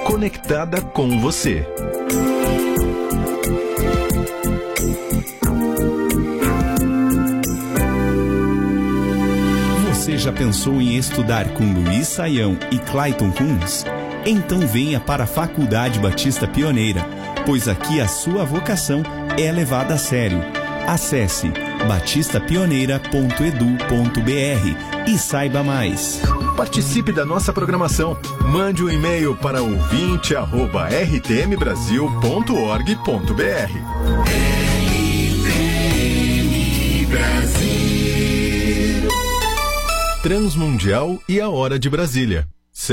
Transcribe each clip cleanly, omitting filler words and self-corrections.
conectada com você. Você já pensou em estudar com Luiz Saião e Clayton Kunz? Então venha para a Faculdade Batista Pioneira, pois aqui a sua vocação é levada a sério. Acesse batistapioneira.edu.br e saiba mais. Participe da nossa programação. Mande um e-mail para ouvinte@rtmbrasil.org.br. RTM Brasil. Transmundial e a hora de Brasília.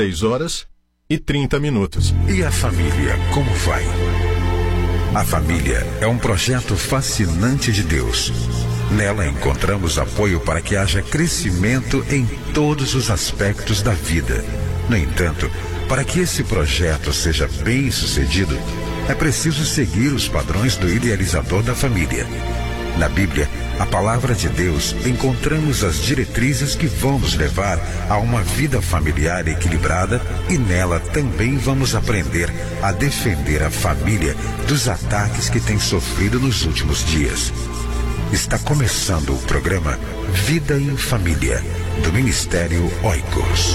6h30. E a família, como vai? A família é um projeto fascinante de Deus. Nela encontramos apoio para que haja crescimento em todos os aspectos da vida. No entanto, para que esse projeto seja bem sucedido, é preciso seguir os padrões do idealizador da família. Na Bíblia, a palavra de Deus, encontramos as diretrizes que vão nos levar a uma vida familiar equilibrada e nela também vamos aprender a defender a família dos ataques que tem sofrido nos últimos dias. Está começando o programa Vida em Família, do Ministério Oikos.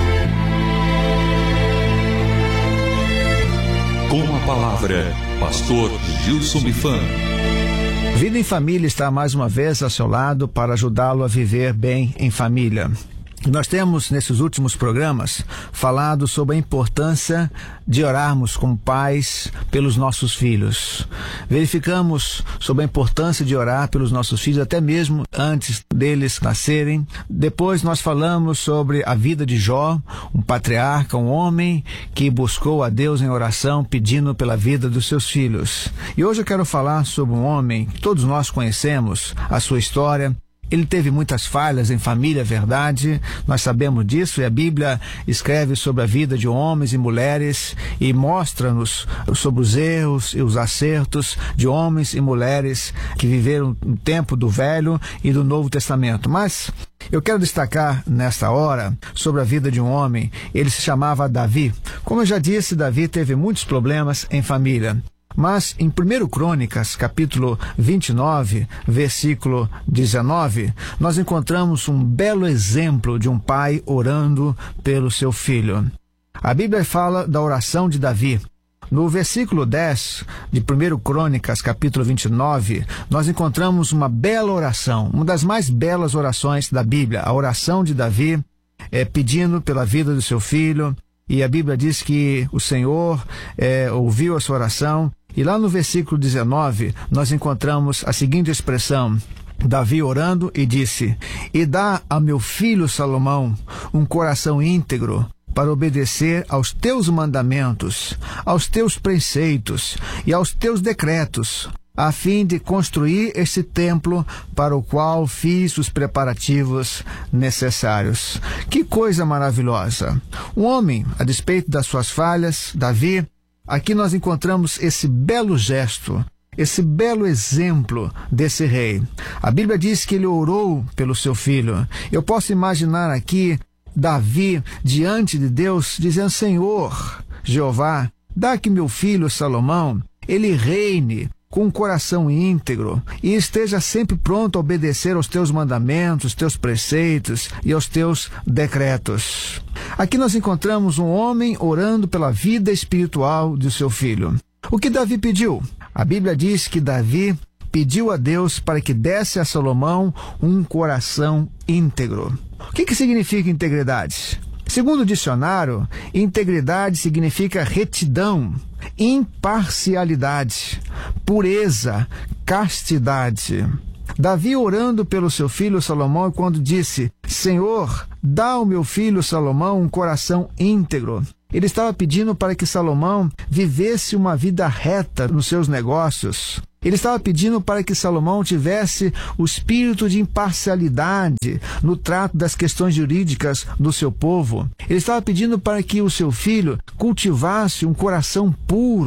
Com a palavra, Pastor Gilson Bifan. Vida em Família está mais uma vez ao seu lado para ajudá-lo a viver bem em família. Nós temos, nesses últimos programas, falado sobre a importância de orarmos como pais pelos nossos filhos. Verificamos sobre a importância de orar pelos nossos filhos, até mesmo antes deles nascerem. Depois nós falamos sobre a vida de Jó, um patriarca, um homem que buscou a Deus em oração, pedindo pela vida dos seus filhos. E hoje eu quero falar sobre um homem que todos nós conhecemos, a sua história. Ele teve muitas falhas em família, verdade, nós sabemos disso, e a Bíblia escreve sobre a vida de homens e mulheres e mostra-nos sobre os erros e os acertos de homens e mulheres que viveram no tempo do Velho e do Novo Testamento. Mas eu quero destacar nesta hora sobre a vida de um homem. Ele se chamava Davi. Como eu já disse, Davi teve muitos problemas em família. Mas em 1 Crônicas, capítulo 29, versículo 19, nós encontramos um belo exemplo de um pai orando pelo seu filho. A Bíblia fala da oração de Davi. No versículo 10 de 1 Crônicas, capítulo 29, nós encontramos uma bela oração, uma das mais belas orações da Bíblia, a oração de Davi, pedindo pela vida do seu filho. E a Bíblia diz que o Senhor ouviu a sua oração. E lá no versículo 19, nós encontramos a seguinte expressão: Davi orando e disse: "E dá a meu filho Salomão um coração íntegro para obedecer aos teus mandamentos, aos teus preceitos e aos teus decretos, a fim de construir esse templo para o qual fiz os preparativos necessários." Que coisa maravilhosa! Um homem, a despeito das suas falhas, Davi, aqui nós encontramos esse belo gesto, esse belo exemplo desse rei. A Bíblia diz que ele orou pelo seu filho. Eu posso imaginar aqui Davi diante de Deus dizendo: "Senhor, Jeová, dá que meu filho Salomão, ele reine com um coração íntegro e esteja sempre pronto a obedecer aos teus mandamentos, teus preceitos e aos teus decretos." Aqui nós encontramos um homem orando pela vida espiritual de seu filho. O que Davi pediu? A Bíblia diz que Davi pediu a Deus para que desse a Salomão um coração íntegro. O que significa integridade? Segundo o dicionário, integridade significa retidão, imparcialidade, pureza, castidade. Davi orando pelo seu filho Salomão quando disse: "Senhor, dá ao meu filho Salomão um coração íntegro." Ele estava pedindo para que Salomão vivesse uma vida reta nos seus negócios. Ele estava pedindo para que Salomão tivesse o espírito de imparcialidade no trato das questões jurídicas do seu povo. Ele estava pedindo para que o seu filho cultivasse um coração puro.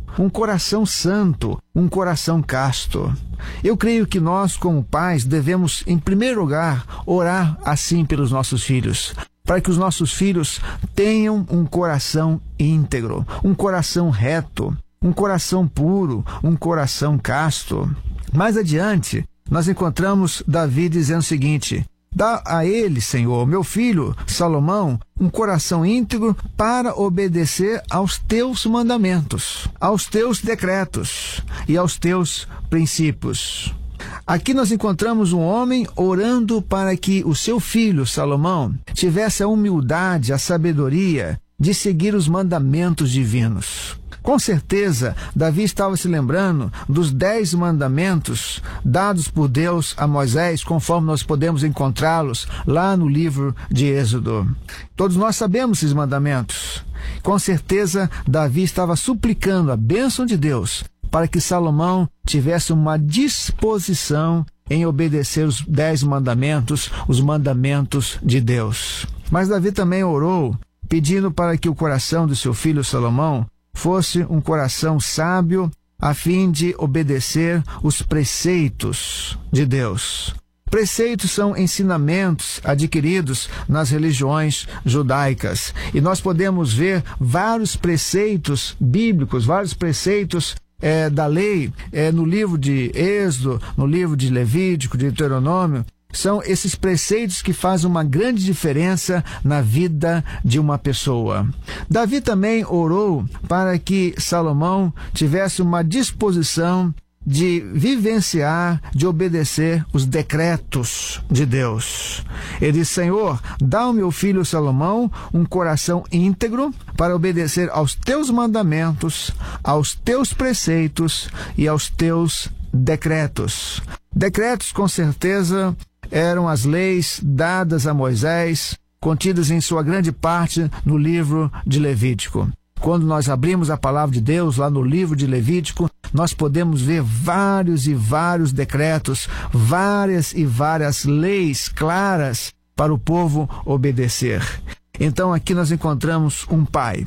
um coração santo, um coração casto. Eu creio que nós, como pais, devemos, em primeiro lugar, orar assim pelos nossos filhos, para que os nossos filhos tenham um coração íntegro, um coração reto, um coração puro, um coração casto. Mais adiante, nós encontramos Davi dizendo o seguinte: dá a ele, Senhor, meu filho, Salomão, um coração íntegro para obedecer aos teus mandamentos, aos teus decretos e aos teus princípios. Aqui nós encontramos um homem orando para que o seu filho, Salomão, tivesse a humildade, a sabedoria de seguir os mandamentos divinos. Com certeza, Davi estava se lembrando dos 10 mandamentos dados por Deus a Moisés, conforme nós podemos encontrá-los lá no livro de Êxodo. Todos nós sabemos esses mandamentos. Com certeza, Davi estava suplicando a bênção de Deus para que Salomão tivesse uma disposição em obedecer os 10 mandamentos, os mandamentos de Deus. Mas Davi também orou, pedindo para que o coração do seu filho Salomão fosse um coração sábio, a fim de obedecer os preceitos de Deus. Preceitos são ensinamentos adquiridos nas religiões judaicas. E nós podemos ver vários preceitos bíblicos, vários preceitos da lei, no livro de Êxodo, no livro de Levítico, de Deuteronômio. São esses preceitos que fazem uma grande diferença na vida de uma pessoa. Davi também orou para que Salomão tivesse uma disposição de vivenciar, de obedecer os decretos de Deus. Ele disse: Senhor, dá ao meu filho Salomão um coração íntegro para obedecer aos teus mandamentos, aos teus preceitos e aos teus decretos. Decretos, com certeza, eram as leis dadas a Moisés, contidas em sua grande parte no livro de Levítico. Quando nós abrimos a palavra de Deus lá no livro de Levítico, nós podemos ver vários e vários decretos, várias e várias leis claras para o povo obedecer. Então aqui nós encontramos um pai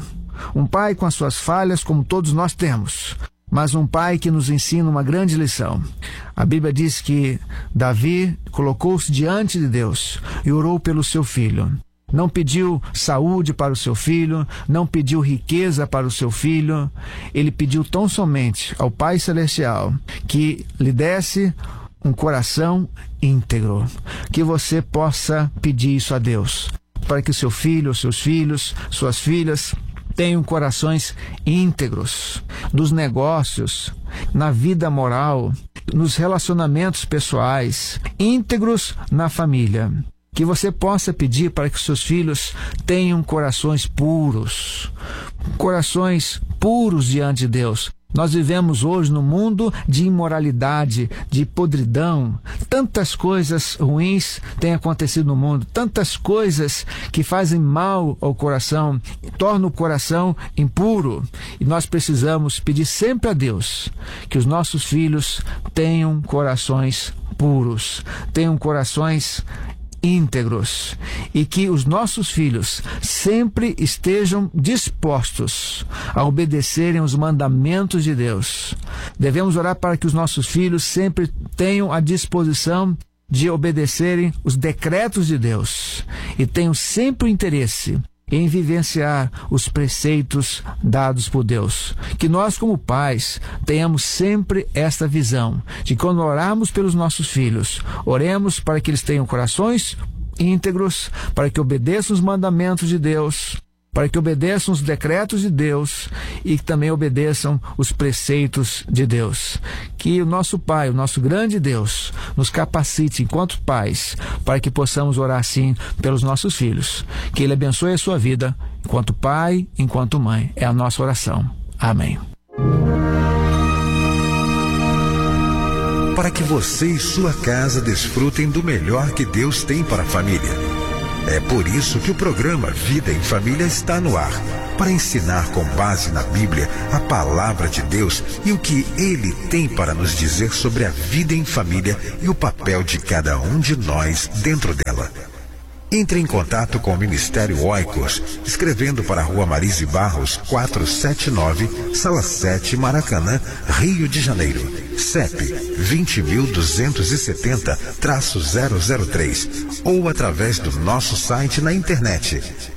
com as suas falhas, como todos nós temos, mas um pai que nos ensina uma grande lição. A Bíblia diz que Davi colocou-se diante de Deus e orou pelo seu filho. Não pediu saúde para o seu filho, não pediu riqueza para o seu filho. Ele pediu tão somente ao Pai Celestial que lhe desse um coração íntegro. Que você possa pedir isso a Deus, para que o seu filho, os seus filhos, suas filhas tenham corações íntegros nos negócios, na vida moral, nos relacionamentos pessoais, íntegros na família. Que você possa pedir para que seus filhos tenham corações puros diante de Deus. Nós vivemos hoje num mundo de imoralidade, de podridão. Tantas coisas ruins têm acontecido no mundo, tantas coisas que fazem mal ao coração, tornam o coração impuro. E nós precisamos pedir sempre a Deus que os nossos filhos tenham corações puros, tenham corações íntegros, e que os nossos filhos sempre estejam dispostos a obedecerem os mandamentos de Deus. Devemos orar para que os nossos filhos sempre tenham a disposição de obedecerem os decretos de Deus e tenham sempre o interesse em vivenciar os preceitos dados por Deus. Que nós, como pais, tenhamos sempre esta visão de que quando orarmos pelos nossos filhos, oremos para que eles tenham corações íntegros, para que obedeçam os mandamentos de Deus, para que obedeçam os decretos de Deus e que também obedeçam os preceitos de Deus. Que o nosso Pai, o nosso grande Deus, nos capacite enquanto pais para que possamos orar assim pelos nossos filhos. Que Ele abençoe a sua vida enquanto pai, enquanto mãe. É a nossa oração. Amém. Para que você e sua casa desfrutem do melhor que Deus tem para a família. É por isso que o programa Vida em Família está no ar, para ensinar com base na Bíblia a palavra de Deus e o que Ele tem para nos dizer sobre a vida em família e o papel de cada um de nós dentro dela. Entre em contato com o Ministério Oikos, escrevendo para a Rua Marise Barros, 479, Sala 7, Maracanã, Rio de Janeiro. CEP 20.270-003 ou através do nosso site na internet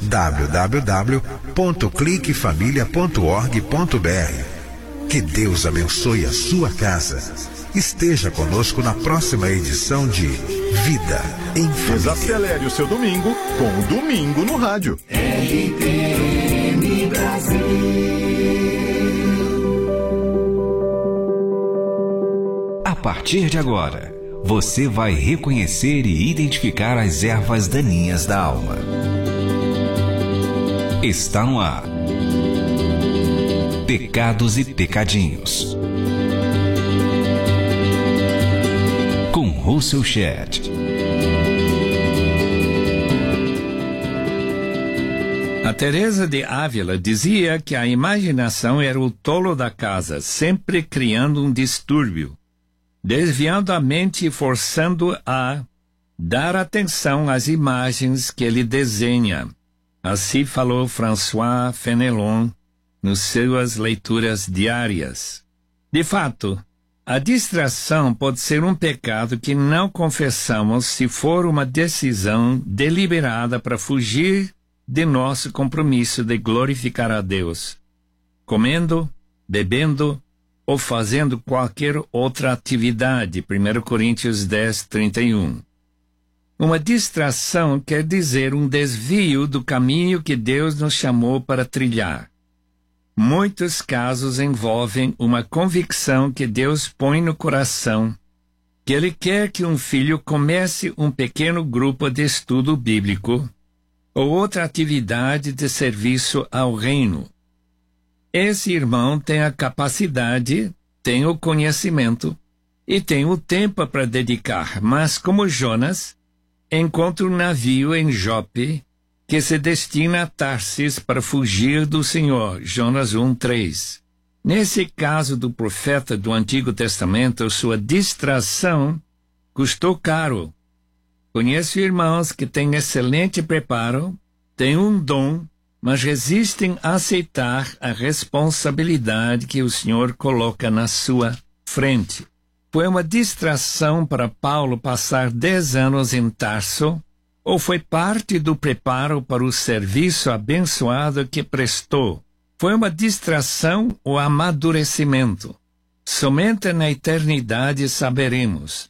www.cliquefamilia.org.br. Que Deus abençoe a sua casa. Esteja conosco na próxima edição de Vida em Família. Desacelere o seu domingo com o Domingo no Rádio. RTM Brasil. A partir de agora, você vai reconhecer e identificar as ervas daninhas da alma. Está no ar. Pecados e Pecadinhos. Com Russell Shedd. A Teresa de Ávila dizia que a imaginação era o tolo da casa, sempre criando um distúrbio, desviando a mente e forçando a dar atenção às imagens que ele desenha. Assim falou François Fenelon nas suas leituras diárias. De fato, a distração pode ser um pecado que não confessamos se for uma decisão deliberada para fugir de nosso compromisso de glorificar a Deus, comendo, bebendo ou fazendo qualquer outra atividade. 1 Coríntios 10:31. Uma distração quer dizer um desvio do caminho que Deus nos chamou para trilhar. Muitos casos envolvem uma convicção que Deus põe no coração, que Ele quer que um filho comece um pequeno grupo de estudo bíblico ou outra atividade de serviço ao reino. Esse irmão tem a capacidade, tem o conhecimento e tem o tempo para dedicar, mas como Jonas, encontra um navio em Jope que se destina a Tarsis para fugir do Senhor. Jonas 1:3. Nesse caso do profeta do Antigo Testamento, sua distração custou caro. Conheço irmãos que têm excelente preparo, têm um dom, mas resistem a aceitar a responsabilidade que o Senhor coloca na sua frente. Foi uma distração para Paulo passar 10 anos em Tarso, ou foi parte do preparo para o serviço abençoado que prestou? Foi uma distração ou amadurecimento? Somente na eternidade saberemos.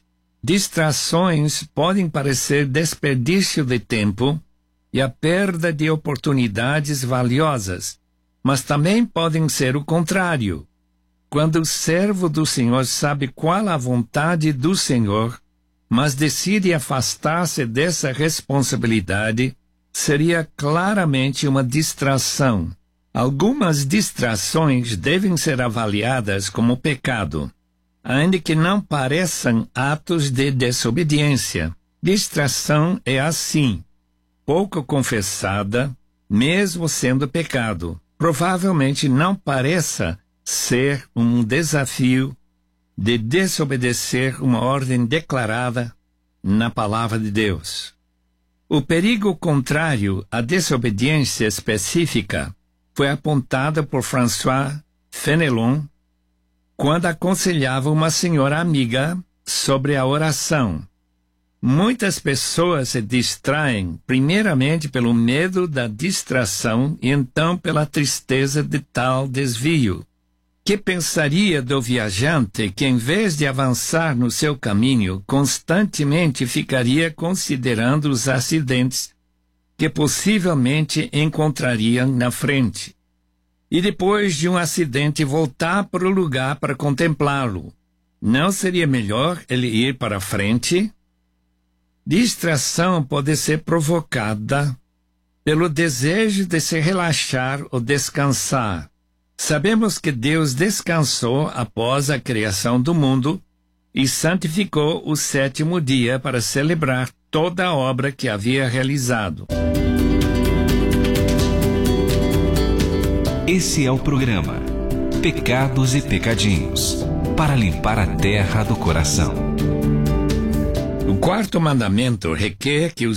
Distrações podem parecer desperdício de tempo e a perda de oportunidades valiosas, mas também podem ser o contrário. Quando o servo do Senhor sabe qual a vontade do Senhor, mas decide afastar-se dessa responsabilidade, seria claramente uma distração. Algumas distrações devem ser avaliadas como pecado, ainda que não pareçam atos de desobediência. Distração é assim, pouco confessada, mesmo sendo pecado. Provavelmente não pareça ser um desafio de desobedecer uma ordem declarada na palavra de Deus. O perigo contrário à desobediência específica foi apontado por François Fenelon quando aconselhava uma senhora amiga sobre a oração. Muitas pessoas se distraem primeiramente pelo medo da distração e então pela tristeza de tal desvio. Que pensaria do viajante que, em vez de avançar no seu caminho, constantemente ficaria considerando os acidentes que possivelmente encontrariam na frente, e depois de um acidente voltar para o lugar para contemplá-lo? Não seria melhor ele ir para a frente? Distração pode ser provocada pelo desejo de se relaxar ou descansar. Sabemos que Deus descansou após a criação do mundo e santificou o 7º dia para celebrar toda a obra que havia realizado. Esse é o programa Pecados e Pecadinhos, para limpar a terra do coração. O 4º mandamento requer que os